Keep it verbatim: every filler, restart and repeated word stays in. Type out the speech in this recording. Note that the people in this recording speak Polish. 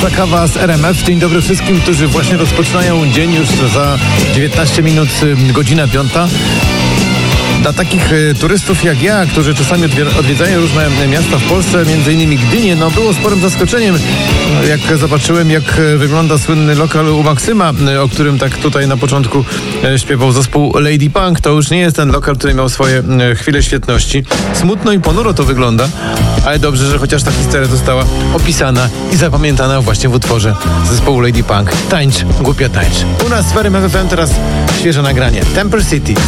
Pierwsza kawa z R M F. Dzień dobry wszystkim, którzy właśnie rozpoczynają dzień już za dziewiętnaście minut, godzina piąta. Dla takich y, turystów jak ja, którzy czasami odwiedzają różne miasta w Polsce, między innymi Gdynię, no było sporym zaskoczeniem, jak zobaczyłem, jak wygląda słynny lokal u Maksyma, o którym tak tutaj na początku y, śpiewał zespół Lady Punk. To już nie jest ten lokal, który miał swoje y, chwile świetności. Smutno i ponuro to wygląda, ale dobrze, że chociaż ta historia została opisana i zapamiętana właśnie w utworze zespołu Lady Punk. Tańcz, głupia tańcz. U nas w R M F F M teraz świeże nagranie. Temple City.